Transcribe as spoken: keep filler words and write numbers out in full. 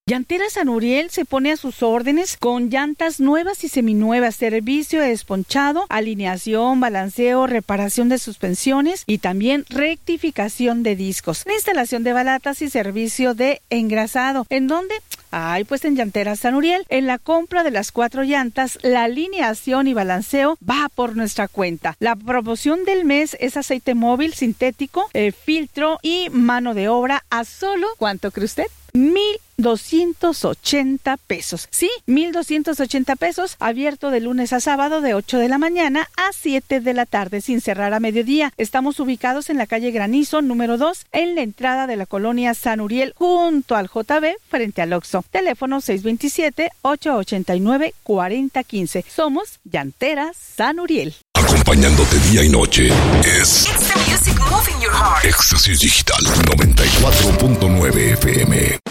Llanteras San Uriel se pone a sus órdenes con llantas nuevas y seminuevas, servicio de desponchado, alineación, balanceo, reparación de suspensiones y también rectificación de discos. La instalación de balatas y servicio de engrasado. ¿En dónde? Ay, pues en Llanteras San Uriel. En la compra de las cuatro llantas, la alineación y balanceo va por nuestra cuenta. La promoción del mes es aceite móvil sintético, eh, filtro y mano de obra a solo, ¿cuánto cree usted? Mil doscientos ochenta pesos. Sí, mil doscientos ochenta pesos, abierto de lunes a sábado de ocho de la mañana a siete de la tarde, sin cerrar a mediodía. Estamos ubicados en la calle Granizo, número dos, en la entrada de la colonia San Uriel, junto al J B, frente al Oxxo. Teléfono seis dos siete, ocho ocho nueve, cuatro cero uno cinco. Somos Llanteras San Uriel. Acompañándote día y noche es It's the music moving your heart. Éxtasis Digital noventa y cuatro punto nueve F M.